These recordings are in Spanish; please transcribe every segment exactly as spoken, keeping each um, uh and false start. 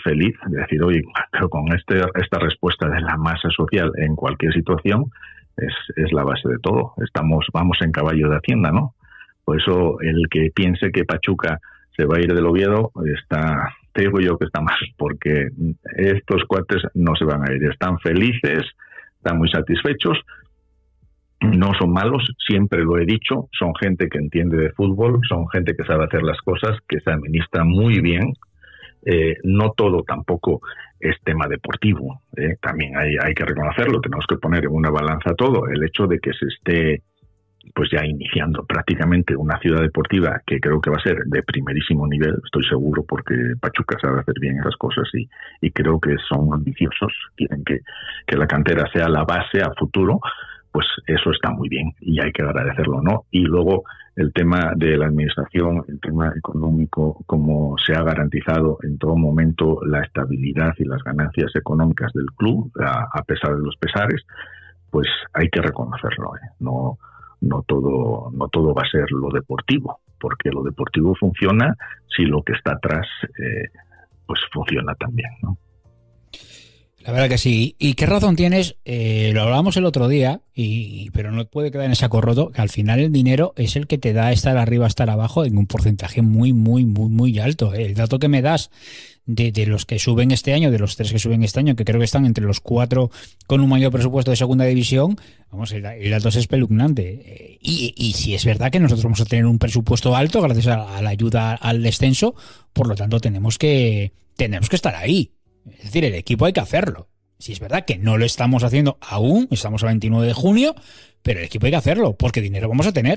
feliz de decir, oye, pero con este, esta respuesta de la masa social en cualquier situación es, es la base de todo. Estamos, vamos en caballo de Hacienda, ¿no? Por eso el que piense que Pachuca se va a ir del Oviedo, está, te digo yo que está mal, porque estos cuates no se van a ir, están felices, están muy satisfechos, no son malos, siempre lo he dicho, son gente que entiende de fútbol, son gente que sabe hacer las cosas, que se administra muy bien. Eh, no todo tampoco es tema deportivo, eh, también hay, hay que reconocerlo, tenemos que poner en una balanza todo, el hecho de que se esté pues ya iniciando prácticamente una ciudad deportiva que creo que va a ser de primerísimo nivel, estoy seguro, porque Pachuca sabe hacer bien esas cosas y, y creo que son ambiciosos, quieren que, que la cantera sea la base a futuro, pues eso está muy bien y hay que agradecerlo, ¿no? Y luego el tema de la administración, el tema económico, como se ha garantizado en todo momento la estabilidad y las ganancias económicas del club, a, a pesar de los pesares, pues hay que reconocerlo, ¿eh? No No todo, no todo va a ser lo deportivo, porque lo deportivo funciona si lo que está atrás eh, pues funciona también, ¿no? La verdad que sí. ¿Y qué razón tienes? Eh, lo hablábamos el otro día, y pero no puede quedar en saco roto, que al final el dinero es el que te da estar arriba, estar abajo en un porcentaje muy, muy, muy, muy alto. ¿eh? El dato que me das de, de los que suben este año, de los tres que suben este año, que creo que están entre los cuatro con un mayor presupuesto de segunda división, vamos, el, el dato es espeluznante. Eh, y, y si es verdad que nosotros vamos a tener un presupuesto alto gracias a, a la ayuda al descenso, por lo tanto tenemos que, tenemos que estar ahí. Es decir, el equipo hay que hacerlo. Si es verdad que no lo estamos haciendo aún, estamos a veintinueve de junio, pero el equipo hay que hacerlo, porque dinero vamos a tener.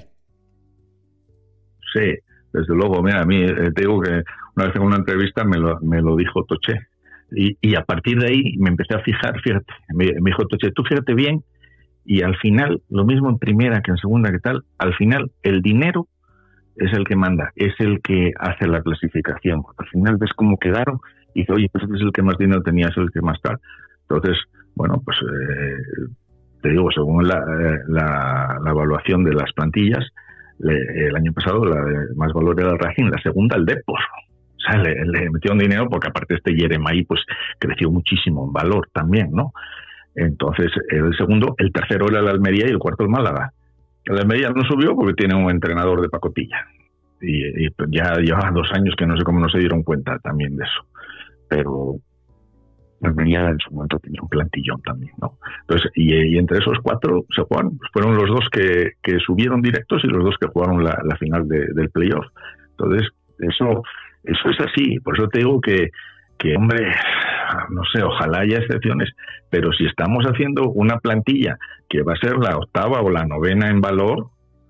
Sí, desde luego. Mira, a mí eh, te digo que una vez en una entrevista me lo, me lo dijo Toché. Y, y a partir de ahí me empecé a fijar, fíjate, me, me dijo Toché, tú fíjate bien, y al final, lo mismo en primera que en segunda que tal, al final el dinero es el que manda, es el que hace la clasificación. Al final ves cómo quedaron y dice, oye, pues este es el que más dinero tenía, es el que más tal. Entonces, bueno, pues eh, te digo, según la, la, la evaluación de las plantillas, le, el año pasado la de más valor era el Racing, la segunda el Depor. O sea, le, le metieron dinero porque aparte este Yeremay pues creció muchísimo en valor también, ¿no? Entonces, el segundo, el tercero era el Almería y el cuarto el Málaga. El Almería no subió porque tiene un entrenador de pacotilla. Y, y ya lleva dos años que no sé cómo no se dieron cuenta también de eso. Pero Almería en su momento tenía un plantillón también, ¿no? Entonces, y, y entre esos cuatro se jugaron, pues fueron los dos que, que subieron directos y los dos que jugaron la, la final de, del playoff. Entonces, eso, eso es así. Por eso te digo que, que, hombre, no sé, ojalá haya excepciones, pero si estamos haciendo una plantilla que va a ser la octava o la novena en valor,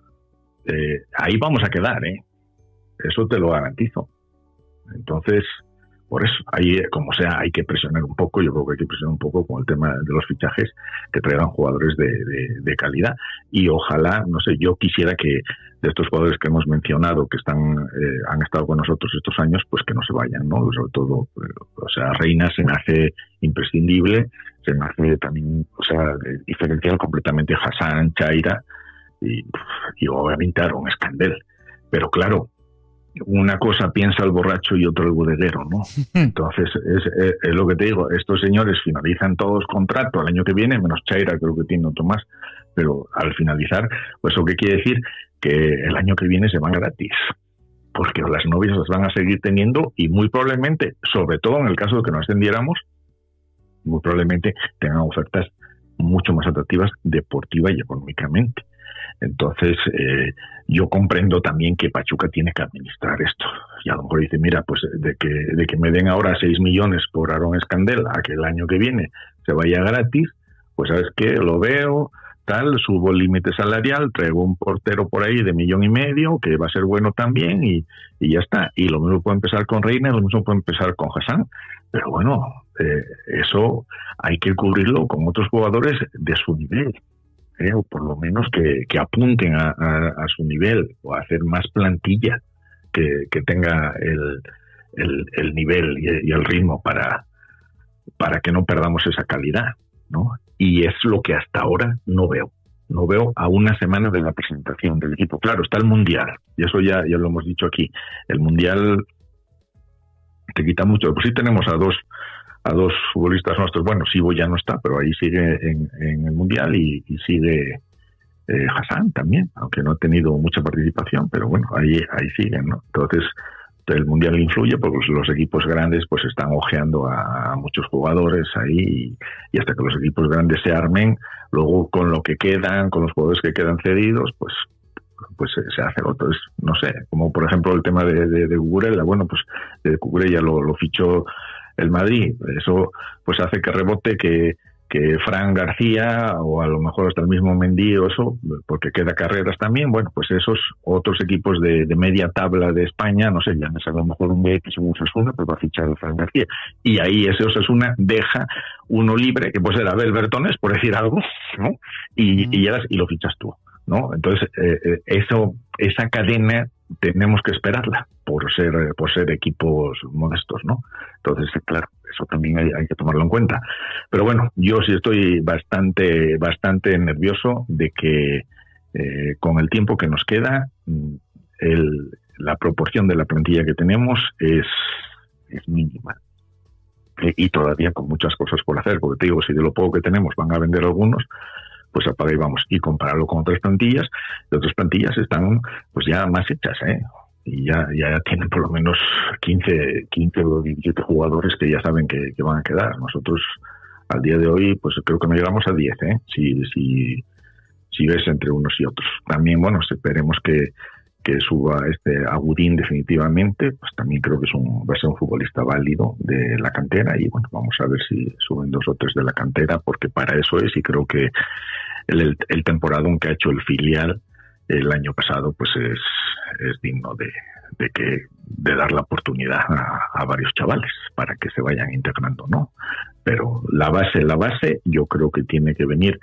eh, ahí vamos a quedar, ¿eh? Eso te lo garantizo. Entonces, por eso, ahí, como sea, hay que presionar un poco. Yo creo que hay que presionar un poco con el tema de los fichajes, que traigan jugadores de, de, de calidad. Y ojalá, no sé, yo quisiera que de estos jugadores que hemos mencionado, que están eh, han estado con nosotros estos años, pues que no se vayan, ¿no? Sobre todo, eh, o sea, Reina se me hace imprescindible, se me hace también, o sea, diferencial completamente Hassan, Chaira y, y obviamente Aaron Escandel. Pero claro, una cosa piensa el borracho y otro el bodeguero, ¿no? Entonces, es, es, es lo que te digo, estos señores finalizan todos contrato al año que viene, menos Chaira, creo que tiene otro más, pero al finalizar, pues eso qué quiere decir que el año que viene se van gratis, porque las novias las van a seguir teniendo y muy probablemente, sobre todo en el caso de que no ascendiéramos, muy probablemente tengan ofertas mucho más atractivas deportiva y económicamente. Entonces, eh, yo comprendo también que Pachuca tiene que administrar esto. Y a lo mejor dice, mira, pues de que, de que me den ahora seis millones por Aaron Escandel a que el año que viene se vaya gratis, pues sabes qué, lo veo, tal, subo el límite salarial, traigo un portero por ahí de millón y medio, que va a ser bueno también, y, y ya está. Y lo mismo puede empezar con Reina, lo mismo puede empezar con Hassan. Pero bueno, eh, eso hay que cubrirlo con otros jugadores de su nivel. Eh, o por lo menos que, que apunten a, a, a su nivel o a hacer más plantilla que, que tenga el, el, el nivel y, y el ritmo para, para que no perdamos esa calidad, ¿no? Y es lo que hasta ahora no veo. No veo a una semana de la presentación del equipo. Claro, está el Mundial, y eso ya, ya lo hemos dicho aquí. El Mundial te quita mucho. Pues sí tenemos a dos a dos futbolistas nuestros. Bueno, Sibo ya no está, pero ahí sigue en, en el Mundial y, y sigue eh, Hassan también, aunque no ha tenido mucha participación, pero bueno, ahí ahí siguen, ¿no? Entonces el Mundial influye porque los equipos grandes pues están ojeando a, a muchos jugadores ahí y, y hasta que los equipos grandes se armen, luego con lo que quedan, con los jugadores que quedan cedidos, pues pues se hace otro. Es, no sé, como por ejemplo el tema de, de, de Cucurella. Bueno, pues de Cucurella lo, lo fichó el Madrid, eso pues hace que rebote que que Fran García o a lo mejor hasta el mismo Mendy o eso, porque queda carreras también. Bueno, pues esos otros equipos de, de media tabla de España, no sé, ya me sale a lo mejor un X o un Osasuna, pues va a fichar a Fran García. Y ahí ese Osasuna deja uno libre, que puede ser Abel Bertones, por decir algo, ¿no? Y, y, ya, y lo fichas tú, ¿no? Entonces, eh, eso, esa cadena tenemos que esperarla por ser por ser equipos modestos, ¿no? Entonces, claro, eso también hay, hay que tomarlo en cuenta. Pero bueno, yo sí estoy bastante bastante nervioso de que eh, con el tiempo que nos queda, el, la proporción de la plantilla que tenemos es, es mínima. Y todavía con muchas cosas por hacer, porque te digo, si de lo poco que tenemos van a vender algunos, pues apaga y vamos. Y compararlo con otras plantillas, las otras plantillas están pues ya más hechas, ¿eh? Y ya, ya tienen por lo menos quince, quince o diecisiete jugadores que ya saben que, que van a quedar. Nosotros al día de hoy pues creo que no llegamos a diez, ¿eh? Si, si, si ves entre unos y otros. También, bueno, esperemos que, que suba este Agudín definitivamente, pues también creo que es un, va a ser un futbolista válido de la cantera y bueno, vamos a ver si suben dos o tres de la cantera, porque para eso es, y creo que el, el, el temporadón que ha hecho el filial el año pasado pues es, es digno de, de que de dar la oportunidad a, a varios chavales para que se vayan integrando, ¿no? Pero la base, la base yo creo que tiene que venir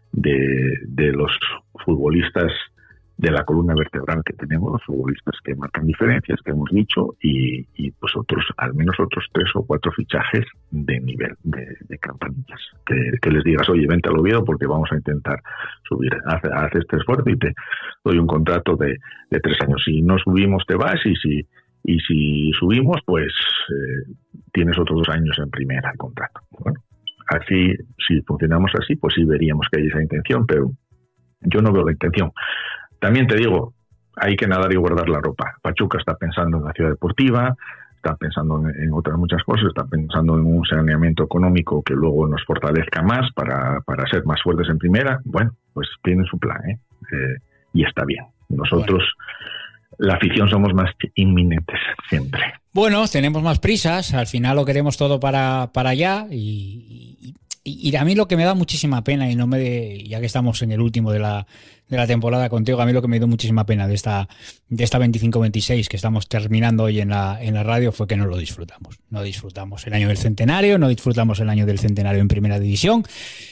de, de los futbolistas de la columna vertebral que tenemos, los futbolistas que marcan diferencias, que hemos dicho, y, y pues otros, al menos otros tres o cuatro fichajes de nivel, de, de campanillas. Que, que les digas, oye, vente al Oviedo porque vamos a intentar subir, haz, haz este esfuerzo y te doy un contrato de, de tres años. Si no subimos te vas y si y si subimos, pues eh, tienes otros dos años en primera el contrato. Bueno, así, si funcionamos así, pues sí veríamos que hay esa intención, pero yo no veo la intención. También te digo, hay que nadar y guardar la ropa. Pachuca está pensando en la ciudad deportiva, está pensando en, en otras muchas cosas, está pensando en un saneamiento económico que luego nos fortalezca más para, para ser más fuertes en primera. Bueno, pues tienen su plan, ¿eh? Eh, y está bien. Nosotros, bueno, la afición somos más inminentes siempre. Bueno, tenemos más prisas, al final lo queremos todo para, para allá y... y... Y a mí lo que me da muchísima pena, y no me de, ya que estamos en el último de la, de la temporada contigo, a mí lo que me dio muchísima pena de esta, de esta veinticinco veintiséis que estamos terminando hoy en la, en la radio fue que no lo disfrutamos. No disfrutamos el año del centenario, no disfrutamos el año del centenario en primera división.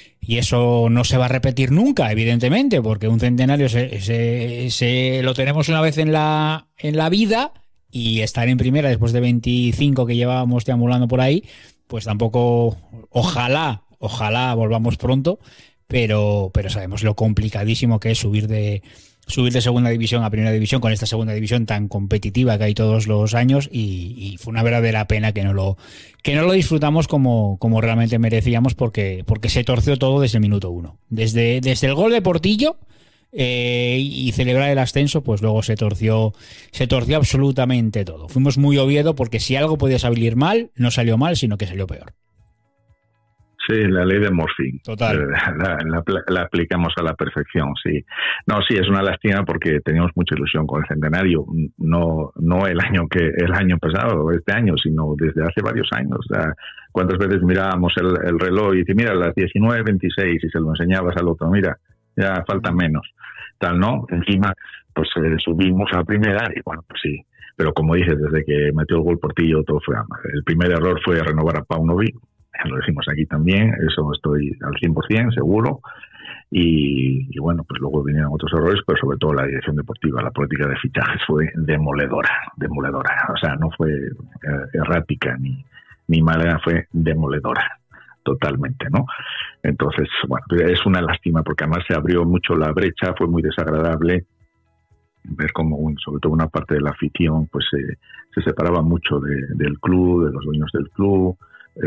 Y eso no se va a repetir nunca, evidentemente, porque un centenario se, se, se lo tenemos una vez en la, en la vida, y estar en primera después de veinticinco que llevábamos deambulando por ahí, pues tampoco, ojalá, ojalá volvamos pronto, pero, pero sabemos lo complicadísimo que es subir de subir de segunda división a primera división con esta segunda división tan competitiva que hay todos los años, y, y fue una verdadera pena que no lo que no lo disfrutamos como, como realmente merecíamos, porque, porque se torció todo desde el minuto uno. Desde, desde el gol de Portillo eh, y celebrar el ascenso, pues luego se torció, se torció absolutamente todo. Fuimos muy Oviedo, porque si algo podía salir mal, no salió mal, sino que salió peor. Sí, la ley de Murphy. Total. La, la, la aplicamos a la perfección, sí. No, sí, es una lástima porque teníamos mucha ilusión con el centenario. No no el año que el año pasado o este año, sino desde hace varios años. O sea, ¿cuántas veces mirábamos el, el reloj y dice, mira, las diecinueve veintiséis, y se lo enseñabas al otro, mira, ya falta menos. Tal, ¿no? Encima, pues eh, subimos a la primera y bueno, pues sí. Pero como dices, desde que metió el gol Portillo, todo fue a mal. El primer error fue renovar a Paunovic. Lo decimos aquí también, eso estoy al cien por ciento seguro, y, y bueno, pues luego vinieron otros errores, pero sobre todo la dirección deportiva, la política de fichajes fue demoledora, demoledora, o sea, no fue eh, errática ni, ni mala, fue demoledora, totalmente, ¿no? Entonces, bueno, es una lástima porque además se abrió mucho la brecha, fue muy desagradable, ver cómo, un, sobre todo una parte de la afición, pues eh, se separaba mucho de, del club, de los dueños del club,